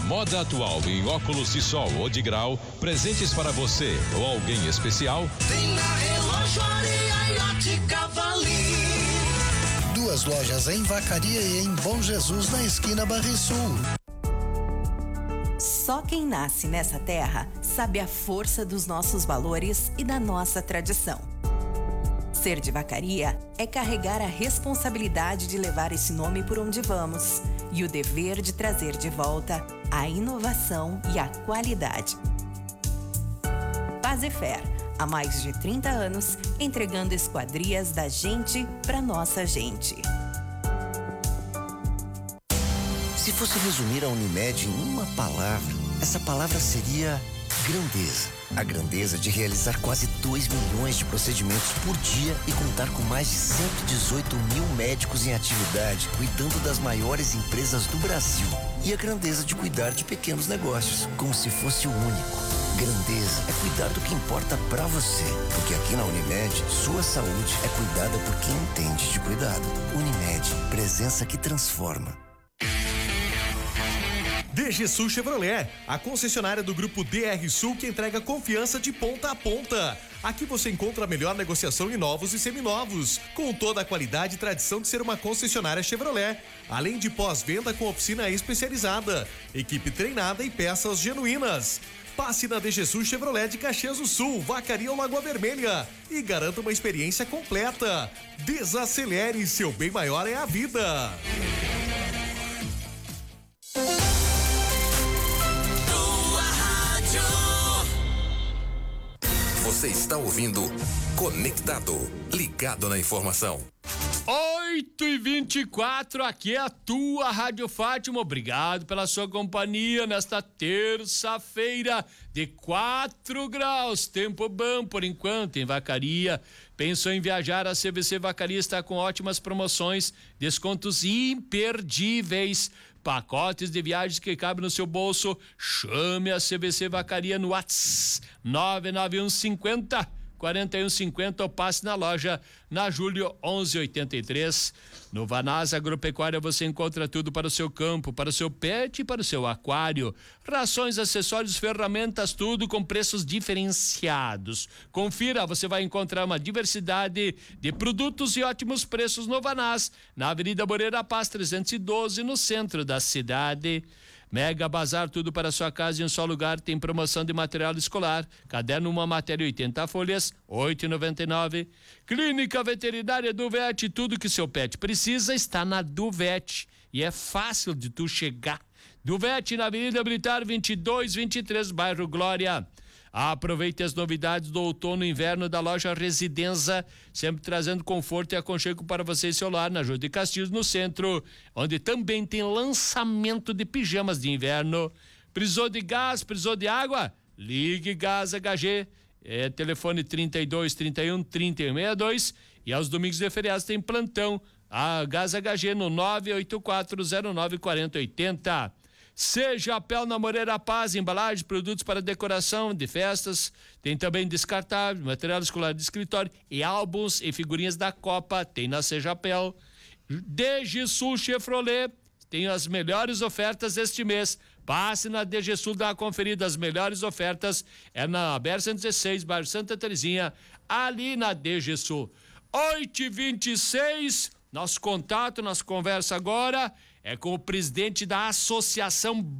moda atual em óculos de sol ou de grau, presentes para você ou alguém especial. Tem na Relojoaria e Ótica Vali. 2 lojas em Vacaria e em Bom Jesus, na esquina Barrisul. Só quem nasce nessa terra sabe a força dos nossos valores e da nossa tradição. Ser de Vacaria é carregar a responsabilidade de levar esse nome por onde vamos e o dever de trazer de volta a inovação e a qualidade. Fazefer, há mais de 30 anos, entregando esquadrias da gente para nossa gente. Se fosse resumir a Unimed em uma palavra, essa palavra seria grandeza. A grandeza de realizar quase 2 milhões de procedimentos por dia e contar com mais de 118 mil médicos em atividade, cuidando das maiores empresas do Brasil. E a grandeza de cuidar de pequenos negócios, como se fosse o único. Grandeza é cuidar do que importa pra você, porque aqui na Unimed, sua saúde é cuidada por quem entende de cuidado. Unimed, presença que transforma. DG Sul Chevrolet, a concessionária do grupo DR Sul que entrega confiança de ponta a ponta. Aqui você encontra a melhor negociação em novos e seminovos, com toda a qualidade e tradição de ser uma concessionária Chevrolet, além de pós-venda com oficina especializada, equipe treinada e peças genuínas. Passe na DG Sul Chevrolet de Caxias do Sul, Vacaria ou Lagoa Vermelha e garanta uma experiência completa. Desacelere, seu bem maior é a vida. Você está ouvindo Conectado, ligado na informação. 8h24, aqui é a tua Rádio Fátima. Obrigado pela sua companhia nesta terça-feira de 4 graus. Tempo bom por enquanto em Vacaria. Pensou em viajar? A CVC Vacaria está com ótimas promoções, descontos imperdíveis. Pacotes de viagens que cabem no seu bolso. Chame a CVC Vacaria no WhatsApp 99150-4150 ou passe na loja na Júlio 1183. No Vanasa Agropecuária você encontra tudo para o seu campo, para o seu pet e para o seu aquário. Rações, acessórios, ferramentas, tudo com preços diferenciados. Confira, você vai encontrar uma diversidade de produtos e ótimos preços no Vanasa, na Avenida Moreira Paz 312, no centro da cidade. Mega Bazar, tudo para sua casa em um só lugar. Tem promoção de material escolar. Caderno, uma matéria 80 folhas, 8,99. Clínica Veterinária Duvete, tudo que seu pet precisa está na Duvete. E é fácil de tu chegar. Duvete na Avenida Militar 2223, bairro Glória. Aproveite as novidades do outono e inverno da loja Residência, sempre trazendo conforto e aconchego para você e seu lar, na Júlio de Castilhos, no centro, onde também tem lançamento de pijamas de inverno. Precisou de gás, precisou de água? Ligue Gás HG, telefone 3231-3162, e aos domingos e feriados tem plantão, a Gás HG no 984094080. Seja Pel na Moreira Paz, embalagem, produtos para decoração de festas, tem também descartável, material escolar de escritório e álbuns e figurinhas da Copa, tem na Seja Pel. DG Sul Chevrolet, tem as melhores ofertas este mês. Passe na DG Sul, dá uma conferida, as melhores ofertas é na BR-116, bairro Santa Terezinha, ali na DG Sul. 8h26, nosso contato, nossa conversa agora é com o presidente da Associação